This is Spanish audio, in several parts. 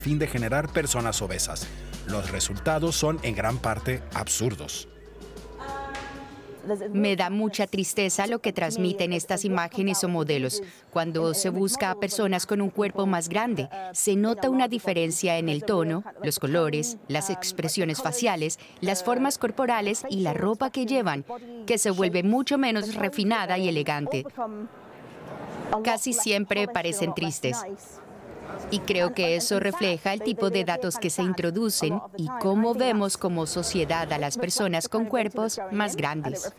fin de generar personas obesas. Los resultados son en gran parte absurdos. Me da mucha tristeza lo que transmiten estas imágenes o modelos. Cuando se busca a personas con un cuerpo más grande, se nota una diferencia en el tono, los colores, las expresiones faciales, las formas corporales y la ropa que llevan, que se vuelve mucho menos refinada y elegante. Casi siempre parecen tristes. Y creo que eso refleja el tipo de datos que se introducen y cómo vemos como sociedad a las personas con cuerpos más grandes.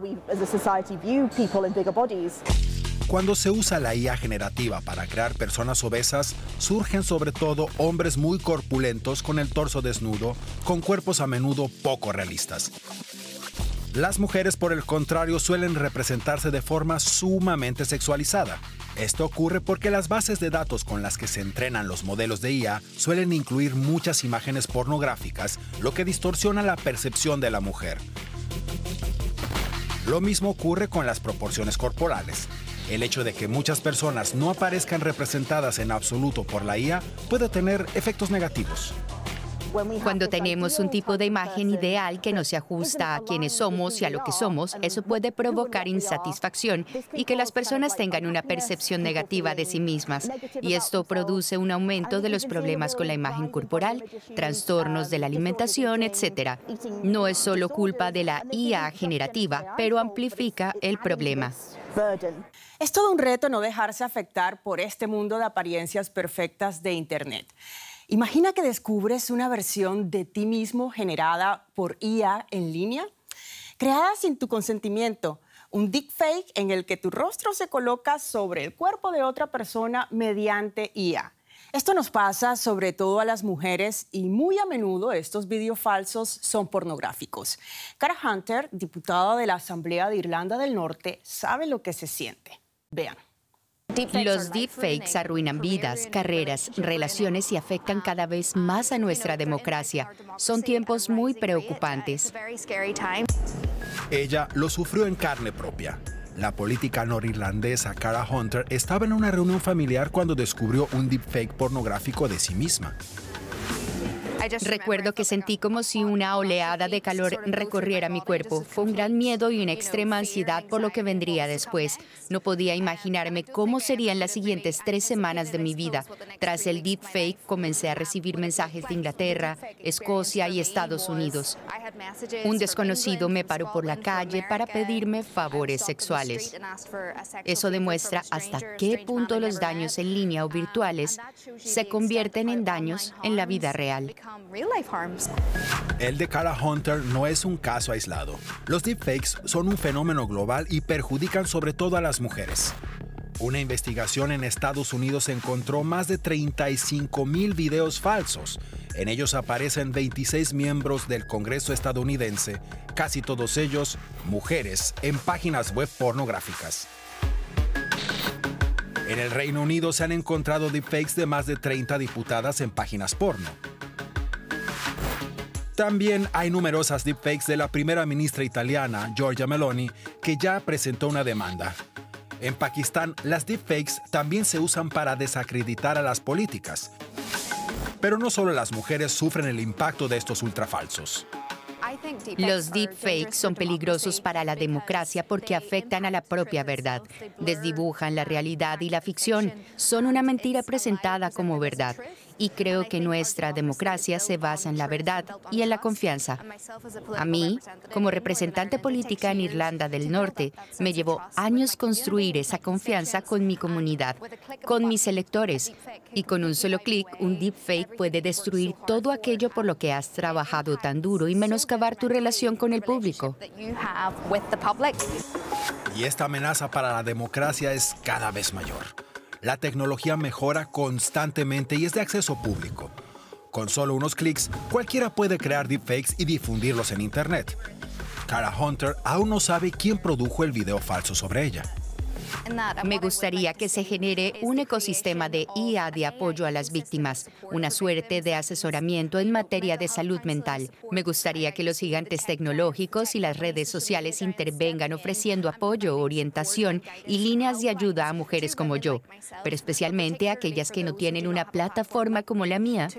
Cuando se usa la IA generativa para crear personas obesas, surgen sobre todo hombres muy corpulentos con el torso desnudo, con cuerpos a menudo poco realistas. Las mujeres, por el contrario, suelen representarse de forma sumamente sexualizada. Esto ocurre porque las bases de datos con las que se entrenan los modelos de IA suelen incluir muchas imágenes pornográficas, lo que distorsiona la percepción de la mujer. Lo mismo ocurre con las proporciones corporales. El hecho de que muchas personas no aparezcan representadas en absoluto por la IA puede tener efectos negativos. Cuando tenemos un tipo de imagen ideal que no se ajusta a quienes somos y a lo que somos, eso puede provocar insatisfacción y que las personas tengan una percepción negativa de sí mismas. Y esto produce un aumento de los problemas con la imagen corporal, trastornos de la alimentación, etc. No es solo culpa de la IA generativa, pero amplifica el problema. Es todo un reto no dejarse afectar por este mundo de apariencias perfectas de Internet. Imagina que descubres una versión de ti mismo generada por IA en línea, creada sin tu consentimiento, un deepfake en el que tu rostro se coloca sobre el cuerpo de otra persona mediante IA. Esto nos pasa sobre todo a las mujeres y muy a menudo estos videos falsos son pornográficos. Cara Hunter, diputada de la Asamblea de Irlanda del Norte, sabe lo que se siente. Vean. Los deepfakes arruinan vidas, carreras, relaciones y afectan cada vez más a nuestra democracia. Son tiempos muy preocupantes. Ella lo sufrió en carne propia. La política norirlandesa Cara Hunter estaba en una reunión familiar cuando descubrió un deepfake pornográfico de sí misma. Recuerdo que sentí como si una oleada de calor recorriera mi cuerpo. Fue un gran miedo y una extrema ansiedad por lo que vendría después. No podía imaginarme cómo serían las siguientes 3 semanas de mi vida. Tras el deepfake, comencé a recibir mensajes de Inglaterra, Escocia y Estados Unidos. Un desconocido me paró por la calle para pedirme favores sexuales. Eso demuestra hasta qué punto los daños en línea o virtuales se convierten en daños en la vida real. El de Cara Hunter no es un caso aislado. Los deepfakes son un fenómeno global y perjudican sobre todo a las mujeres. Una investigación en Estados Unidos encontró más de 35,000 videos falsos. En ellos aparecen 26 miembros del Congreso estadounidense, casi todos ellos mujeres, en páginas web pornográficas. En el Reino Unido se han encontrado deepfakes de más de 30 diputadas en páginas porno. También hay numerosas deepfakes de la primera ministra italiana, Giorgia Meloni, que ya presentó una demanda. En Pakistán, las deepfakes también se usan para desacreditar a las políticas. Pero no solo las mujeres sufren el impacto de estos ultrafalsos. Los deepfakes son peligrosos para la democracia porque afectan a la propia verdad. Desdibujan la realidad y la ficción. Son una mentira presentada como verdad. Y creo que nuestra democracia se basa en la verdad y en la confianza. A mí, como representante política en Irlanda del Norte, me llevó años construir esa confianza con mi comunidad, con mis electores. Y con un solo clic, un deepfake puede destruir todo aquello por lo que has trabajado tan duro y menoscabar tu relación con el público. Y esta amenaza para la democracia es cada vez mayor. La tecnología mejora constantemente y es de acceso público. Con solo unos clics, cualquiera puede crear deepfakes y difundirlos en Internet. Cara Hunter aún no sabe quién produjo el video falso sobre ella. Me gustaría que se genere un ecosistema de IA de apoyo a las víctimas, una suerte de asesoramiento en materia de salud mental. Me gustaría que los gigantes tecnológicos y las redes sociales intervengan ofreciendo apoyo, orientación y líneas de ayuda a mujeres como yo, pero especialmente a aquellas que no tienen una plataforma como la mía